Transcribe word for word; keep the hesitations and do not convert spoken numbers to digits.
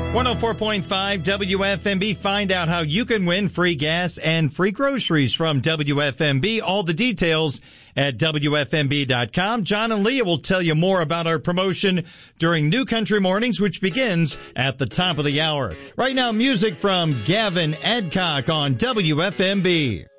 one oh four point five W F M B. Find out how you can win free gas and free groceries from W F M B. All the details at W F M B dot com. John and Leah will tell you more about our promotion during New Country Mornings, which begins at the top of the hour. Right now, music from Gavin Adcock on W F M B.